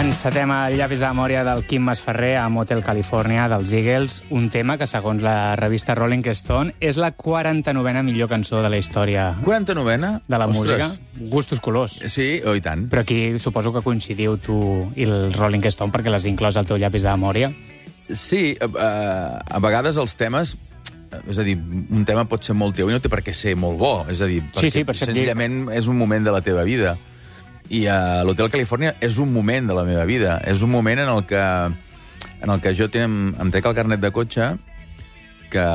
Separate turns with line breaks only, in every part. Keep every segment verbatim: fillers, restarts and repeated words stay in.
Encetem el llapis de memòria del Quim Masferrer a Motel California dels Eagles, un tema que, segons la revista Rolling Stone, és la quaranta-novena millor cançó de la història
quaranta-novena?
de la
Ostres.
música. Gustos colors.
Sí, oh, i tant.
Però aquí suposo que coincidiu tu i el Rolling Stone perquè l'has inclòs al teu llapis de memòria.
Sí, a, a, a vegades els temes... És a dir, un tema pot ser molt teu i no té per què ser molt bo. És a dir, perquè
Sí, sí, per això et dic.
senzillament és un moment de la teva vida. I a l'Hotel Califòrnia és un moment de la meva vida. És un moment en el que, en el que jo ten, em trec el carnet de cotxe, que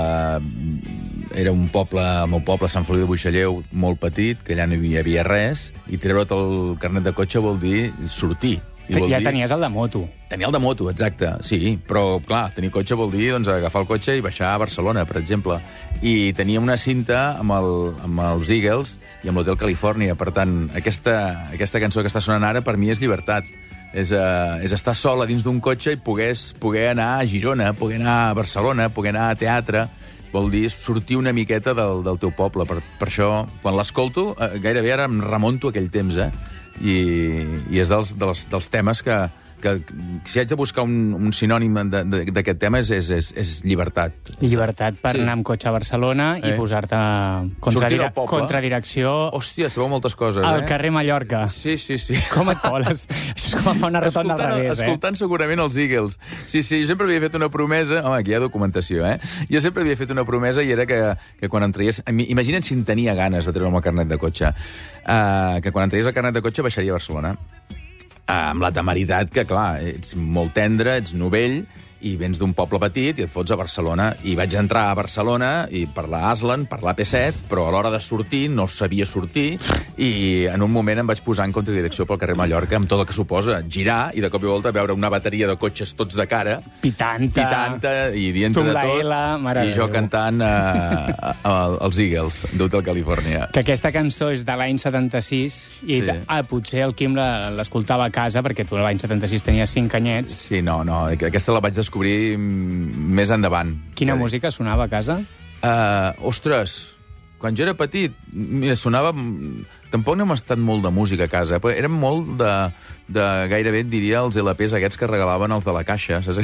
era un poble, el meu poble, Sant Feliu de Buixalleu, molt petit, que allà no hi havia res, i treure't el carnet de cotxe vol dir sortir. I vol
Ja
dir...
tenies el de moto.
Tenia el de moto, exacte, sí. Però, clar, tenir cotxe vol dir doncs, agafar el cotxe i baixar a Barcelona, per exemple. I tenia una cinta amb, el, amb els Eagles i amb l'Hotel Califòrnia. Per tant, aquesta, aquesta cançó que està sonant ara, per mi és llibertat. És, uh, és estar sola dins d'un cotxe i poder, poder anar a Girona, poder anar a Barcelona, poder anar a teatre. Vol dir sortir una miqueta del, del teu poble. Per, per això, quan l'escolto, uh, gairebé ara em remonto a aquell temps, eh? I, i és dels, dels, dels temes que, que si haig de buscar un, un sinònim d'aquest tema és, és, és, és llibertat.
Llibertat per
Sí.
anar amb cotxe a Barcelona
Eh.
i posar-te
Sortir
contra,
del poble.
contradirecció
Hòstia, sabeu moltes coses,
al
eh?
carrer Mallorca.
Sí, sí, sí.
Com et coles? Això és com fa una rotonda al
Escoltant,
revés, eh?
escoltant segurament els Eagles. Sí, sí, jo sempre havia fet una promesa... Home, aquí hi ha documentació, eh? Jo sempre havia fet una promesa i era que, que quan em traies... Imagina't si en tenia ganes de treure'm el carnet de cotxe. Uh, que quan em traies el carnet de cotxe baixaria a Barcelona. Uh, amb la temeritat que, clar, ets molt tendre, ets novell, i vens d'un poble petit i et fots a Barcelona. I vaig entrar a Barcelona i per la Aslan, per l'A P set, però a l'hora de sortir no sabia sortir i en un moment em vaig posar en contradirecció pel carrer Mallorca amb tot el que suposa girar i de cop i volta veure una bateria de cotxes tots de cara,
Pitanta.
pitanta i dient-te de
Tum la
tot,
L, mare
i
de
jo
Déu.
cantant uh, uh, els Eagles d'Hotel Califòrnia.
Que aquesta cançó és de l'any setanta-sis i
Sí.
ah, potser el Quim la- l'escoltava a casa perquè tu l'any setanta-sis tenies cinc anyets.
Sí, no, no, aquesta la vaig descobrir mm, més endavant.
Quina
Ja dic.
música sonava a casa?
Uh, ostres, quan jo era petit, mira, sonava... Tampoc no hem estat molt de música a casa, però érem molt de, de gairebé, et diria, els L Ps aquests que regalaven els de la caixa, saps?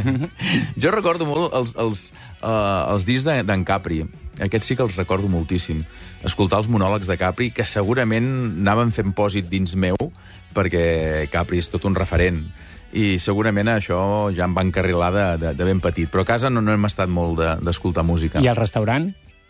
Jo recordo molt els, els, uh, els discs de- d'en Capri. Aquests sí que els recordo moltíssim. Escoltar els monòlegs de Capri, que segurament anaven fent pòsit dins meu, perquè Capri és tot un referent. I segurament això ja em va encarrilar de, de, de ben petit. Però a casa no, no hem estat molt de- d'escoltar música.
I al restaurant?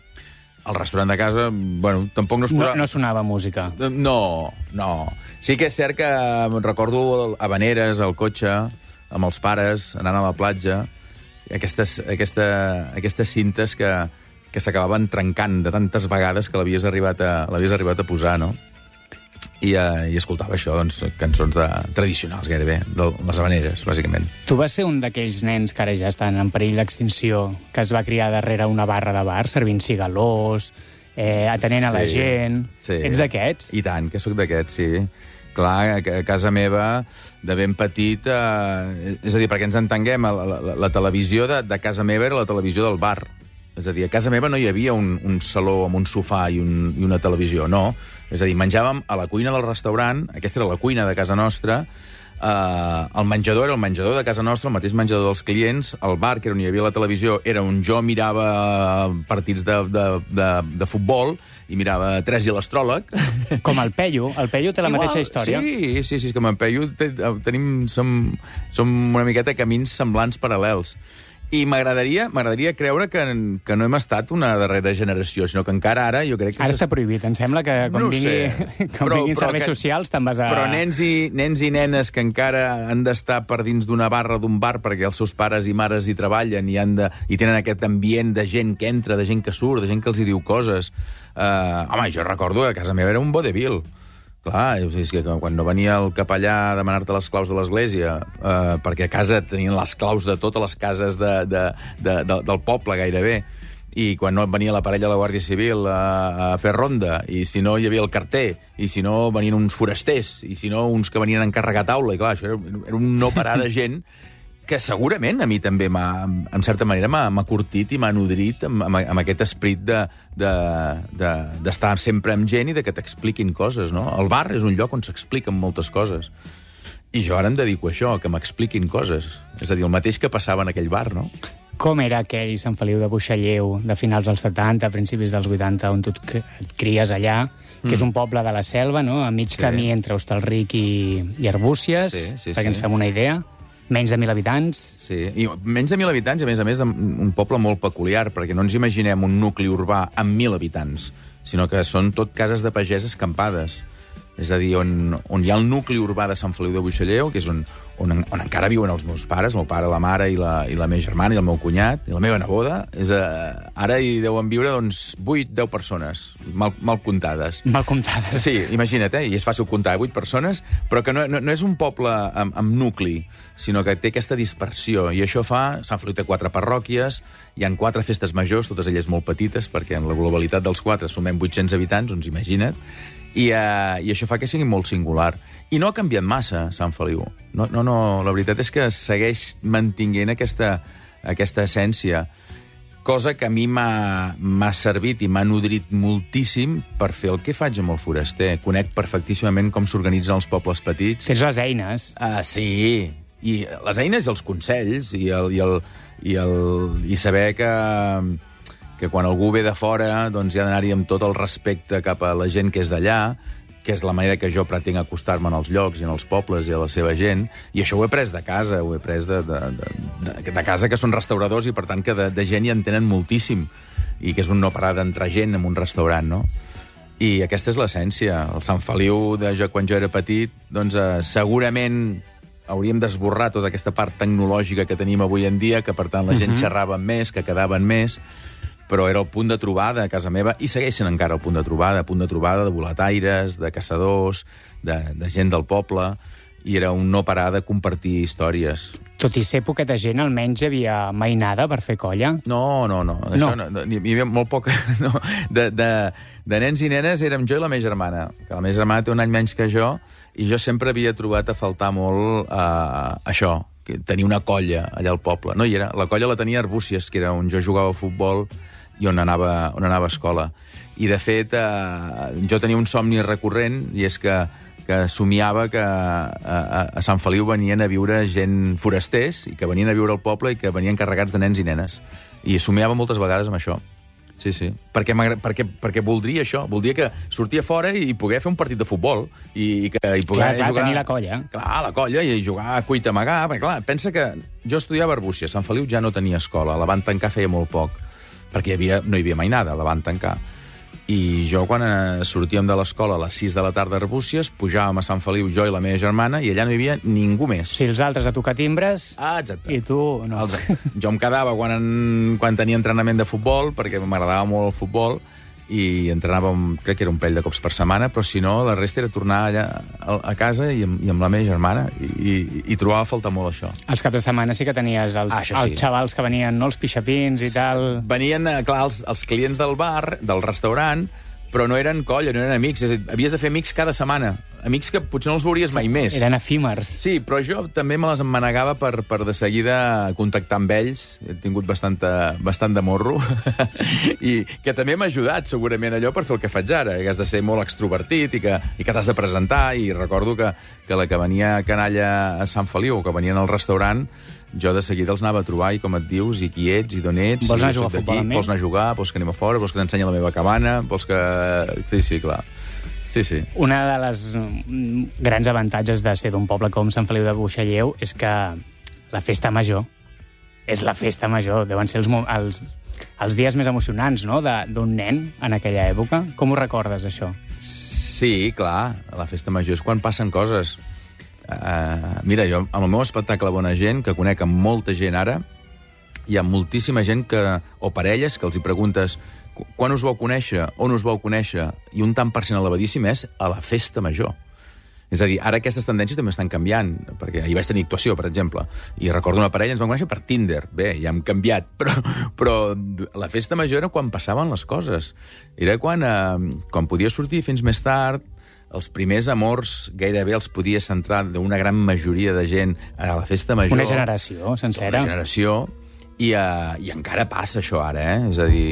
Al restaurant de casa, bueno, tampoc no es
No,
posava...
no sonava música.
No, no. Sí que és cert que recordo habaneres al cotxe, amb els pares, anant a la platja, i aquestes, aquesta, aquestes cintes que, que s'acabaven trencant de tantes vegades que l'havies arribat, a, l'havies arribat a posar, no? I, uh, i escoltava això, doncs, cançons de, tradicionals, gairebé, de les habaneres, bàsicament.
Tu vas ser un d'aquells nens que ara ja estan en perill d'extinció, que es va criar darrere una barra de bar, servint cigalós, eh, atenent a la
Sí,
gent.
sí.
Ets d'aquests?
I tant, que sóc d'aquests, sí. Clar, a a casa meva, de ben petit... Eh, és a dir, perquè ens entenguem, la, la, la televisió de, de casa meva era la televisió del bar. És a dir, a casa meva no hi havia un, un saló amb un sofà i, un, i una televisió, no. És a dir, menjàvem a la cuina del restaurant, aquesta era la cuina de casa nostra, eh, el menjador era el menjador de casa nostra, el mateix menjador dels clients, el bar, que era on hi havia la televisió, era on jo mirava partits de, de, de, de futbol i mirava Tres i l'Astròleg.
Com el Peyu. El Peyu té la
Igual,
mateixa història.
Sí, sí, sí, és que amb en Peyu te- tenim, som, som una miqueta camins semblants paral·lels. I m'agradaria m'agradaria creure que, que no hem estat una darrera generació, sinó que encara ara jo crec que...
Ara
s'es-
està prohibit. Em sembla que quan,
No ho
vingui,
sé.
quan
Però-
vinguin
però
serveis
que-
socials te'n vas a...
Però nens i, nens i nenes que encara han d'estar per dins d'una barra d'un bar perquè els seus pares i mares hi treballen i, han de, i tenen aquest ambient de gent que entra, de gent que surt, de gent que els hi diu coses. Uh, home, jo recordo que a casa meva era un vodevil. Clar, és que quan no venia el capellà a demanar-te les claus de l'església, eh, perquè a casa tenien les claus de totes les cases de, de, de, de, del poble, gairebé, i quan no venia la parella de la Guàrdia Civil a, a fer ronda, i si no hi havia el carter, i si no venien uns forasters, i si no uns que venien a encarregar taula, i clar, això era, era un no parar de gent que segurament a mi també, m'ha, en certa manera, m'ha m'ha curtit i m'ha nodrit amb, amb, amb aquest esperit de, de, de, d'estar sempre amb gent i de que t'expliquin coses, no? El bar és un lloc on s'expliquen moltes coses. I jo ara em dedico a això, que m'expliquin coses. És a dir, el mateix que passava en aquell bar, no?
Com era aquell Sant Feliu de Buixalleu de finals dels setanta, principis dels vuitanta, on tu et cries allà, que mm. és un poble de la selva, no? A mig sí. camí entre Hostalric i, i Arbúcies, sí, sí, perquè sí. ens fem una idea. Menys de mil habitants.
Sí, i menys de mil habitants, i a més a més un poble molt peculiar, perquè no ens imaginem un nucli urbà amb mil habitants, sinó que són tot cases de pagès escampades. És a dir, on, on hi ha el nucli urbà de Sant Feliu de Buixalleu, que és on, on, on encara viuen els meus pares, el meu pare, la mare i la, i la meva germana i el meu cunyat, i la meva neboda. És, uh, ara hi deuen viure doncs, vuit deu persones, mal, mal comptades.
Mal comptades.
Sí, imagina't, eh? I és fàcil comptar vuit persones, però que no, no, no és un poble amb, amb nucli, sinó que té aquesta dispersió, i això fa... Sant Feliu té quatre parròquies, hi han quatre festes majors, totes elles molt petites, perquè en la globalitat dels quatre sumem vuit-cents habitants, doncs imagina't. I, uh, I això fa que sigui molt singular. I no ha canviat massa, Sant Feliu. No, no, no, la veritat és que segueix mantinguent aquesta, aquesta essència, cosa que a mi m'ha servit i m'ha nodrit moltíssim per fer el que faig amb el foraster. Conec perfectíssimament com s'organitzen els pobles petits.
Tens les eines.
Ah, sí, i les eines i els consells, i, el, i, el, i, el, i saber que... que quan algú ve de fora doncs hi ha d'anar-hi amb tot el respecte cap a la gent que és d'allà, que és la manera que jo pretenc acostar-me en els llocs i en els pobles i a la seva gent, i això ho he pres de casa, ho he pres de, de, de, de, de casa, que són restauradors i per tant que de, de gent hi en tenen moltíssim, i que és un no parar d'entrar gent en un restaurant, no? I aquesta és l'essència. El Sant Feliu, de jo, quan jo era petit, doncs eh, segurament hauríem d'esborrar tota aquesta part tecnològica que tenim avui en dia, que per tant la gent uh-huh. xerrava més, que quedaven més, però era el punt de trobada a casa meva, i segueix sent encara el punt de trobada, punt de trobada de boletaires, de caçadors, de, de gent del poble, i era un no parar de compartir històries.
Tot i ser poqueta gent, almenys hi havia mainada per fer colla?
No, no, no. Això no. no hi havia molt poca... No. De, de, de nens i nenes érem jo i la meva germana, que la meva germana té un any menys que jo, i jo sempre havia trobat a faltar molt uh, això, que tenir una colla allà al poble. No hi era. La colla la tenia a Arbúcies, que era on jo jugava a futbol i on anava, on anava a escola. I, de fet, eh, jo tenia un somni recurrent, i és que, que somiava que a, a Sant Feliu venien a viure gent forasters, i que venien a viure al poble i que venien carregats de nens i nenes. I somiava moltes vegades amb això. Sí, sí. Perquè, perquè, perquè voldria això. Voldria que sortia fora i poder fer un partit de futbol. I, i que i poder
clar, clar,
jugar...
tenir la colla.
Clar, la colla, i jugar a cuita amagar. Perquè, clar, pensa que jo estudiava a Arbúcies. Sant Feliu ja no tenia escola. La van tancar feia molt poc, perquè hi havia, no hi havia mai nada, la van tancar. I jo, quan eh, sortíem de l'escola a les sis de la tarda a Arbúcies, pujàvem a Sant Feliu, jo i la meva germana, i allà no hi havia ningú més.
Si els altres a tocar timbres,
ah, exacte.
I tu no.
Els, jo em quedava quan, en, quan tenia entrenament de futbol, perquè m'agradava molt el futbol, i entrenàvem, crec que era un parell de cops per setmana, però si no, la resta era tornar allà a, a casa i amb, i amb la meva germana, i, i, i trobava a faltar molt això.
Els caps de setmana sí que tenies els, ah, sí. els xavals que venien, no, els pixapins i tal...
Venien, clar, els, els clients del bar, del restaurant, però no eren colla, no eren amics. És a dir, havies de fer amics cada setmana. Amics que potser no els veuries mai més.
Eren efímers.
Sí, però jo també me les emmanegava per, per de seguida contactar amb ells. He tingut bastanta, bastant de morro. I que també m'ha ajudat, segurament, allò per fer el que faig ara. Que has de ser molt extrovertit i que, i que t'has de presentar. I recordo que, que la que venia a canalla a Sant Feliu, o que venien al restaurant, jo de seguida els anava a trobar, i com et dius, i qui ets, i d'on ets...
Vols anar a jugar a futbol amb mi?
Vols anar a jugar, vols que anem a fora, vols que t'ensenyi la meva cabana, vols que... Sí, sí, clar. Sí, sí.
Una de les grans avantatges de ser d'un poble com Sant Feliu de Buixalleu és que la festa major és la festa major. Deuen ser els, els, els dies més emocionants, no?, d'un nen en aquella època. Com ho recordes, això?
Sí, clar. La festa major és quan passen coses. Uh, mira, jo, amb el meu espectacle Bona Gent, que conec amb molta gent ara, hi ha moltíssima gent que, o parelles que els hi preguntes quan us vau conèixer, on us vau conèixer, i un tant per cent elevadíssim és a la festa major. És a dir, ara aquestes tendències també estan canviant, perquè ahir vaig tenir actuació, per exemple, i recordo una parella, ens vam conèixer per Tinder. Bé, ja hem canviat, però, però la festa major era quan passaven les coses. Era quan, eh, quan podies sortir fins més tard, els primers amors gairebé els podia centrar d'una gran majoria de gent a la festa major.
Una generació sencera.
Una generació, i, uh, i encara passa això ara, eh? És a dir,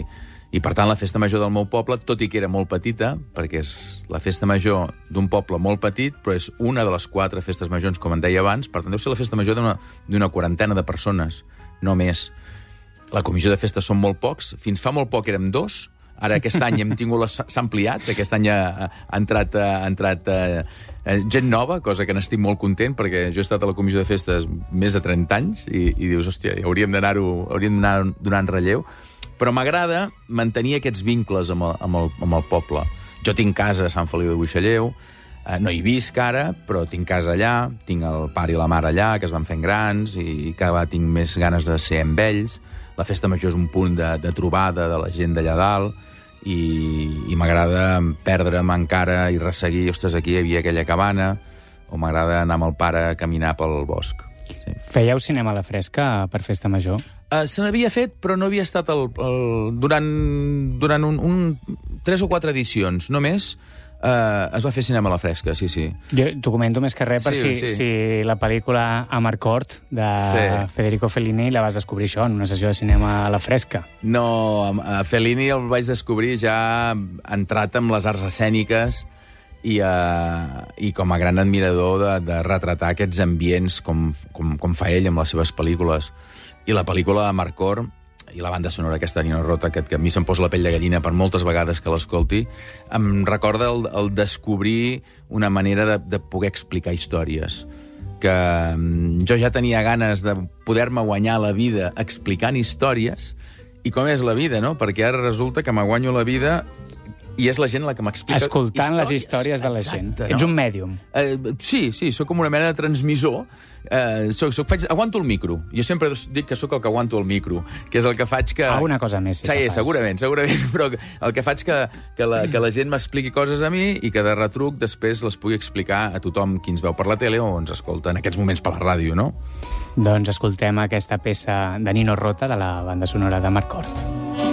I, per tant, la festa major del meu poble, tot i que era molt petita, perquè és la festa major d'un poble molt petit, però és una de les quatre festes majors, com en deia abans, per tant, deu ser la festa major d'una quarantena de persones, no més. La comissió de festes són molt pocs, fins fa molt poc érem dos, ara aquest any hem tingut la... s'ha ampliat, aquest any ha, ha entrat, ha entrat eh, gent nova, cosa que n'estic molt content, perquè jo he estat a la comissió de festes més de trenta anys i, i dius, hòstia, hauríem d'anar-ho, hauríem d'anar donant relleu. Però m'agrada mantenir aquests vincles amb el, amb, el, amb el poble. Jo tinc casa a Sant Feliu de Buixalleu, eh, no hi visc ara, però tinc casa allà, tinc el pare i la mare allà, que es van fent grans, i cada vegada tinc més ganes de ser amb ells. La festa major és un punt de, de trobada de la gent d'allà dalt, i, i m'agrada perdre'm encara i resseguir, ostres, aquí hi havia aquella cabana, o m'agrada anar amb el pare a caminar pel bosc. Sí.
Fèieu cinema a la fresca per festa major?
Uh, se n'havia fet, però no havia estat el, el, durant, durant un, un, tres o quatre edicions, només. Uh, es va fer cinema a la fresca, sí, sí.
Jo t'ho comento més que res per
sí,
si,
sí.
si la pel·lícula Amarcord de
sí.
Federico Fellini la vas descobrir això, en una sessió de cinema a la fresca.
No, a Fellini el vaig descobrir ja entrat amb les arts escèniques i, uh, i com a gran admirador de, de retratar aquests ambients com, com, com fa ell amb les seves pel·lícules. I la pel·lícula Amarcord i la banda sonora aquesta de Nino Rota, que, que a mi se'm posa la pell de gallina per moltes vegades que l'escolti, em recorda el, el descobrir una manera de, de poder explicar històries. Que um, jo ja tenia ganes de poder-me guanyar la vida explicant històries, i com és la vida, no? Perquè ara resulta que me guanyo la vida i és la gent la que m'explica
escoltant
històries.
les històries de la gent.
Exacte, no?
Ets un mèdium.
Uh, sí, sí, sóc com una mena de transmissor. Uh, soc, soc, faig, aguanto el micro. Jo sempre dic que sóc el que aguanto el micro, que és el que faig que...
Alguna cosa més, sí,
sí,
que fas.
segurament, segurament, però el que faig que, que, la, que la gent m'expliqui coses a mi i que de retruc després les pugui explicar a tothom qui ens veu per la tele o ens escolta en aquests moments per la ràdio, no?
Doncs escoltem aquesta peça de Nino Rota de la banda sonora de Amarcord.